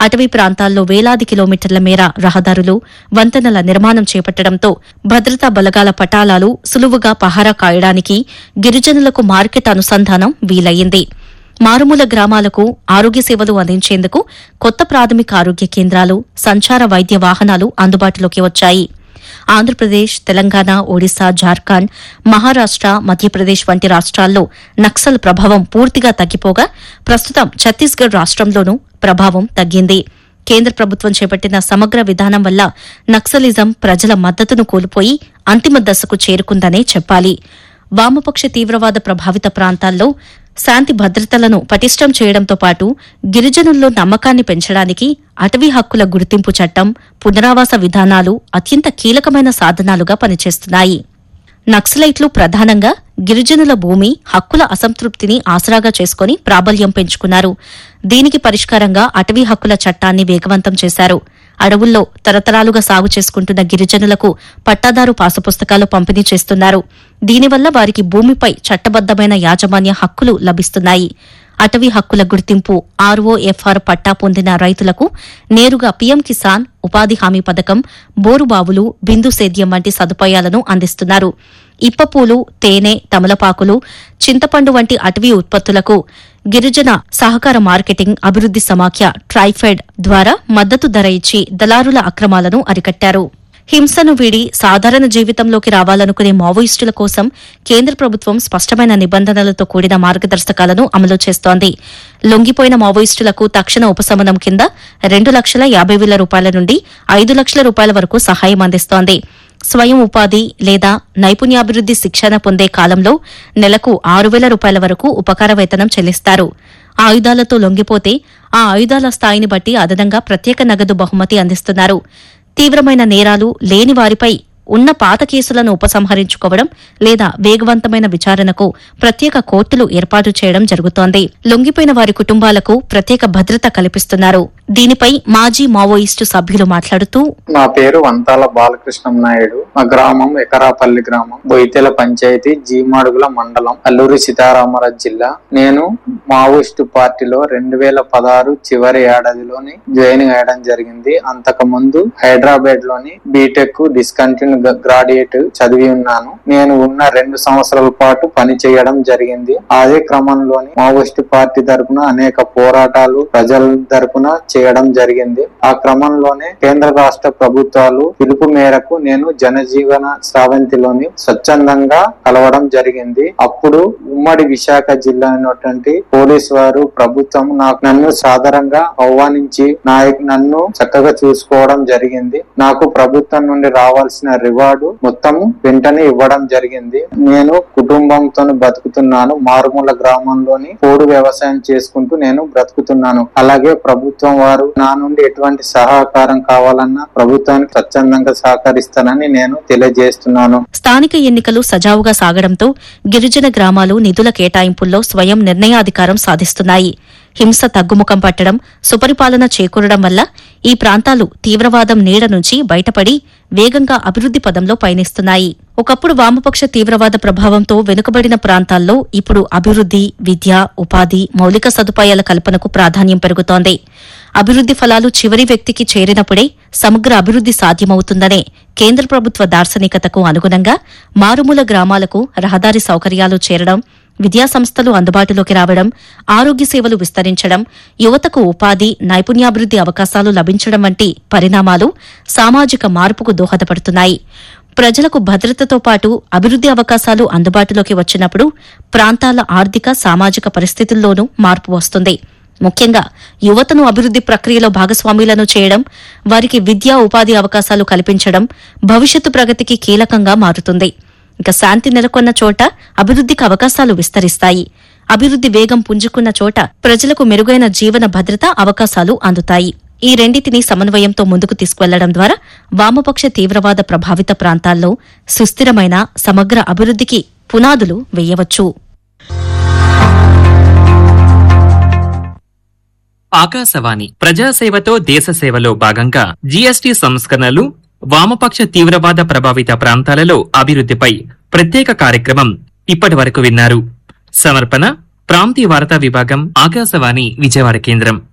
అటవీ ప్రాంతాల్లో వేలాది కిలోమీటర్ల మేర రహదారులు, వంతెనల నిర్మాణం చేపట్టడంతో భద్రతా బలగాల పటాలాలు సులువుగా పహారా కాయడానికి గిరిజనులకు మార్కెట్ అనుసంధానం వీలయ్యింది. మారుమూల గ్రామాలకు ఆరోగ్య సేవలు అందించేందుకు కొత్త ప్రాథమిక ఆరోగ్య కేంద్రాలు, సంచార వైద్య వాహనాలు అందుబాటులోకి వచ్చాయి. ఆంధ్రప్రదేశ్, తెలంగాణ, ఒడిశా, జార్ఖండ్, మహారాష్ట, మధ్యప్రదేశ్ వంటి రాష్ట్రాల్లో నక్సల్ ప్రభావం పూర్తిగా తగ్గిపోగా ప్రస్తుతం ఛత్తీస్గఢ్ రాష్ట్రంలోనూ ప్రభావం తగ్గింది. కేంద్ర ప్రభుత్వం చేపట్టిన సమగ్ర విధానం వల్ల నక్సలిజం ప్రజల మద్దతును కోల్పోయి అంతిమ దశకు చేరుకుందనే చెప్పాలి. వామపక్ష తీవ్రవాద ప్రభావిత ప్రాంతాల్లో శాంతి భద్రతలను పటిష్టం చేయడంతో పాటు గిరిజనుల్లో నమ్మకాన్ని పెంచడానికి అటవీ హక్కుల గుర్తింపు చట్టం, పునరావాస విధానాలు అత్యంత కీలకమైన సాధనాలుగా పనిచేస్తున్నాయి. నక్సలైట్లు ప్రధానంగా గిరిజనుల భూమి హక్కుల అసంతృప్తిని ఆసరాగా చేసుకుని ప్రాబల్యం పెంచుకున్నారు. దీనికి పరిష్కారంగా అటవీ హక్కుల చట్టాన్ని వేగవంతం చేశారు. అడవుల్లో తరతరాలుగా సాగు చేసుకుంటున్న గిరిజనులకు పట్టాదారు పాసుపుస్తకాలు పంపిణీ చేస్తున్నారు. దీనివల్ల వారికి భూమిపై చట్టబద్దమైన యాజమాన్య హక్కులు లభిస్తున్నాయి. అటవీ హక్కుల గుర్తింపు ఆర్ఓఎఫ్ఆర్ పట్టా పొందిన రైతులకు నేరుగా పీఎం కిసాన్, ఉపాధి హామీ పథకం, బోరుబావులు, బిందు సేద్యం వంటి సదుపాయాలను అందిస్తున్నారు. ఇప్పపూలు, తేనె, తమలపాకులు, చింతపండు వంటి అటవీ ఉత్పత్తులకు గిరిజన సహకార మార్కెటింగ్ అభివృద్ది సమాఖ్య ట్రైఫెడ్ ద్వారా మద్దతు ధర ఇచ్చి దళారుల అక్రమాలను అరికట్టారు. హింసను వీడి సాధారణ జీవితంలోకి రావాలనుకునే మావోయిస్టుల కోసం కేంద్ర ప్రభుత్వం స్పష్టమైన నిబంధనలతో కూడిన మార్గదర్శకాలను అమలు చేస్తోంది. లొంగిపోయిన మావోయిస్టులకు తక్షణ ఉపశమనం కింద 2,50,000 రూపాయల నుండి 5,00,000 రూపాయల వరకు సహాయం అందిస్తోంది. స్వయం ఉపాధి లేదా నైపుణ్యాభివృద్ది శిక్షణ పొందే కాలంలో నెలకు 6,000 రూపాయల వరకు ఉపకార వేతనం చెల్లిస్తారు. ఆయుధాలతో లొంగిపోతే ఆ ఆయుధాల స్థాయిని బట్టి అదనంగా ప్రత్యేక నగదు బహుమతి అందిస్తున్నారు. తీవ్రమైన నేరాలు లేని వారిపై ఉన్న పాత కేసులను ఉపసంహరించుకోవడం లేదా వేగవంతమైన విచారణకు ప్రత్యేక కోర్టులు ఏర్పాటు చేయడం జరుగుతోంది. లొంగిపోయిన వారి కుటుంబాలకు ప్రత్యేక భద్రత కల్పిస్తున్నారు. దీనిపై మాజీ మావోయిస్టు సభ్యులు మాట్లాడుతూ, నా పేరు వంతాల బాలకృష్ణం నాయుడు. మా గ్రామం ఎకరాపల్లి గ్రామం, బొయితెల పంచాయతీ, జీమాడుగుల మండలం, అల్లూరి సీతారామరాజు జిల్లా. నేను మావోయిస్టు పార్టీలో 2016 చివరి ఏడాదిలోని జాయిన్ అయ్యడం జరిగింది. అంతకు ముందు హైదరాబాద్ లోని బీటెక్ డిస్కంటిన్యూ గ్రాడ్యుయేట్ చదివి ఉన్నాను. నేను ఉన్న 2 సంవత్సరాల పాటు పని చేయడం జరిగింది. అదే క్రమంలోని మావోయిస్టు పార్టీ తరపున అనేక పోరాటాలు ప్రజల తరపున చేయడం జరిగింది. ఆ క్రమంలోనే కేంద్ర రాష్ట్ర ప్రభుత్వాలు పిలుపు మేరకు నేను జనజీవన స్రవంతిలోని స్వచ్ఛందంగా కలవడం జరిగింది. అప్పుడు ఉమ్మడి విశాఖ జిల్లా అయినటువంటి పోలీసు వారు, ప్రభుత్వం నన్ను సాధారణంగా ఆహ్వానించి నన్ను చక్కగా చూసుకోవడం జరిగింది. నాకు ప్రభుత్వం నుండి రావాల్సిన రివార్డు మొత్తం వెంటనే ఇవ్వడం జరిగింది. నేను కుటుంబంతో బ్రతుకుతున్నాను. మారుమూల గ్రామంలోని పోడు వ్యవసాయం చేసుకుంటూ నేను బ్రతుకుతున్నాను. అలాగే ప్రభుత్వం వారు నా నుండి ఎటువంటి సహకారం కావాలన్నా ప్రభుత్వానికి స్వచ్ఛందంగా సహకరిస్తానని నేను తెలియజేస్తున్నాను. స్థానిక ఎన్నికలు సజావుగా సాగడంతో గిరిజన గ్రామాలు నిధుల కేటాయింపుల్లో స్వయం నిర్ణయాధికారం సాధిస్తున్నాయి. హింస తగ్గుముఖం పట్టడం, సుపరిపాలన చేకూరడం వల్ల ఈ ప్రాంతాలు తీవ్రవాదం నీడ నుంచి బయటపడి వేగంగా అభివృద్ది పదంలో పయనిస్తున్నాయి. ఒకప్పుడు వామపక్ష తీవ్రవాద ప్రభావంతో వెనుకబడిన ప్రాంతాల్లో ఇప్పుడు అభివృద్ది, విద్య, ఉపాధి, మౌలిక సదుపాయాల కల్పనకు ప్రాధాన్యం పెరుగుతోంది. అభివృద్ది ఫలాలు చివరి వ్యక్తికి చేరినప్పుడే సమగ్ర అభివృద్ది సాధ్యమవుతుందనే కేంద్ర ప్రభుత్వ దార్శనికతకు అనుగుణంగా మారుమూల గ్రామాలకు రహదారి సౌకర్యాలు చేరడం, విద్యా సంస్థలు అందుబాటులోకి రావడం, ఆరోగ్య సేవలు విస్తరించడం, యువతకు ఉపాధి, నైపుణ్యాభివృద్ది అవకాశాలు లభించడం వంటి పరిణామాలు సామాజిక మార్పుకు దోహదపడుతున్నాయి. ప్రజలకు భద్రతతో పాటు అభివృద్ది అవకాశాలు అందుబాటులోకి వచ్చినప్పుడు ప్రాంతాల ఆర్థిక, సామాజిక పరిస్థితుల్లోనూ మార్పు వస్తుంది. ముఖ్యంగా యువతను అభివృద్ది ప్రక్రియలో భాగస్వాములను చేయడం, వారికి విద్యా, ఉపాధి అవకాశాలు కల్పించడం భవిష్యత్తు ప్రగతికి కీలకంగా మారుతుంది. ఇక శాంతి నెలకొన్న చోట అభివృద్దికి అవకాశాలు విస్తరిస్తాయి. అభివృద్ది వేగం పుంజుకున్న చోట ప్రజలకు మెరుగైన జీవన భద్రత అవకాశాలు అందుతాయి. ఈ రెండింటినీ సమన్వయంతో ముందుకు తీసుకువెళ్లడం ద్వారా వామపక్ష తీవ్రవాద ప్రభావిత ప్రాంతాల్లో సుస్థిరమైన సమగ్ర అభివృద్దికి పునాదులు వేయవచ్చు. ఆకాశవాణి ప్రజాసేవతో దేశ సేవలో భాగంగా జీఎస్టీ సంస్కరణలు, వామపక్ష తీవ్రవాద ప్రభావిత ప్రాంతాలలో అభివృద్దిపై ప్రత్యేక కార్యక్రమం ఇప్పటి వరకు విన్నారు. సమర్పణ ప్రాంతీయ వార్తా విభాగం, ఆకాశవాణి విజయవాడ కేంద్రం.